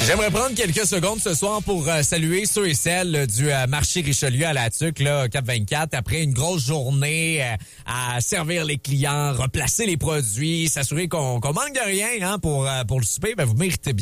J'aimerais prendre quelques secondes ce soir pour saluer ceux et celles du marché Richelieu à la Tuque, là, Cap 24. Après une grosse journée à servir les clients, replacer les produits, s'assurer qu'on manque de rien pour le souper, ben vous méritez bien.